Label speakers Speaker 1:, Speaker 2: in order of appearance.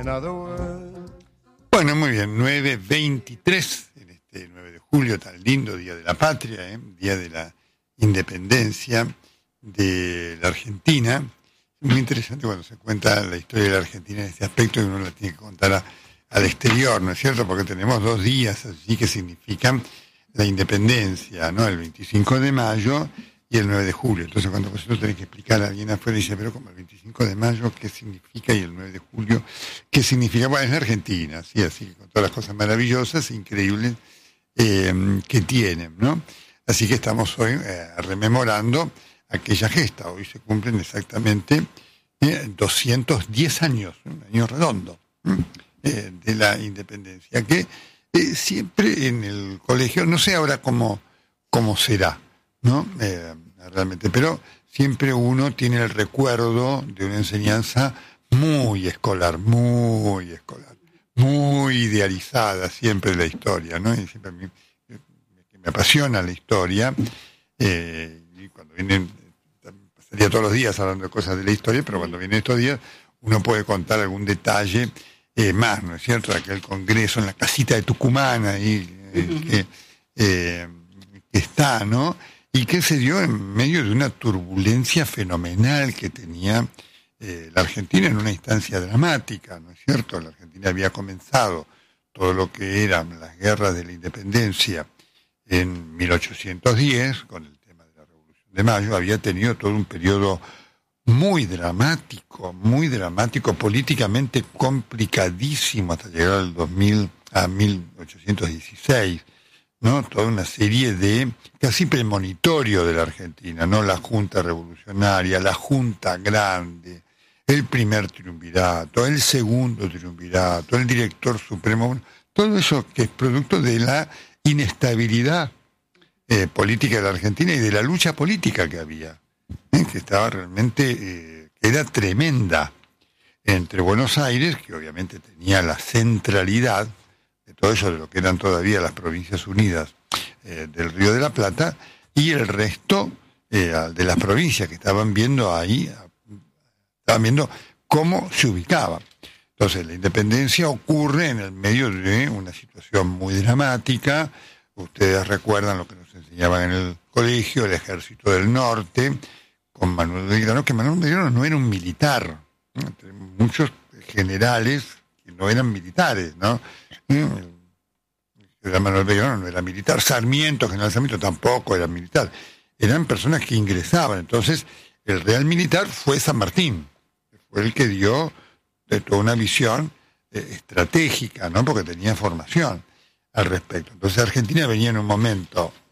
Speaker 1: other world.
Speaker 2: Bueno, muy bien, 9:23, en este 9 de julio, tan lindo, Día de la Patria, Día de la Independencia de la Argentina. Es muy interesante cuando se cuenta la historia de la Argentina en este aspecto y uno la tiene que contar al exterior, ¿no es cierto? Porque tenemos 2 días así que significan la independencia, ¿no? El 25 de mayo y el 9 de julio. Entonces, cuando vosotros tenés que explicar a alguien afuera, dice, pero como el 25 de mayo, ¿qué significa? Y el 9 de julio, ¿qué significa? Bueno, es la Argentina, sí, así que con todas las cosas maravillosas, increíbles que tienen, ¿no? Así que estamos hoy rememorando aquella gesta. Hoy se cumplen exactamente 210 años, un año redondo, de la independencia, que siempre en el colegio, no sé ahora cómo será, ¿no? Realmente, pero siempre uno tiene el recuerdo de una enseñanza muy escolar, muy idealizada siempre de la historia, ¿no? Y siempre me apasiona la historia, y cuando vienen, pasaría todos los días hablando de cosas de la historia, pero cuando vienen estos días uno puede contar algún detalle más, ¿no es cierto? De aquel congreso en la casita de Tucumán, ahí, que está, ¿no? Y que se dio en medio de una turbulencia fenomenal que tenía la Argentina en una instancia dramática, ¿no es cierto? La Argentina había comenzado todo lo que eran las guerras de la independencia en 1810, con el tema de la Revolución de Mayo, había tenido todo un periodo muy dramático, políticamente complicadísimo hasta llegar al 2000 a 1816, ¿no? Toda una serie de casi premonitorio de la Argentina, ¿no? La Junta Revolucionaria, la Junta Grande, el primer triunvirato, el segundo triunvirato, el director supremo, todo eso que es producto de la inestabilidad política de la Argentina y de la lucha política que había, que estaba realmente, que era tremenda, entre Buenos Aires, que obviamente tenía la centralidad de todo eso, de lo que eran todavía las Provincias Unidas del Río de la Plata, y el resto de las provincias que estaban viendo ahí, estaban viendo cómo se ubicaba. Entonces, la independencia ocurre en el medio de una situación muy dramática. Ustedes recuerdan lo que nos enseñaban en el colegio, el Ejército del Norte, con Manuel Belgrano, que Manuel Belgrano no era un militar, ¿no? Entre muchos generales que no eran militares, ¿no? Manuel Belgrano no era militar, general Sarmiento tampoco era militar, eran personas que ingresaban. Entonces, el real militar fue San Martín, fue el que dio de toda una visión estratégica, ¿no? Porque tenía formación al respecto. Entonces Argentina venía en un momento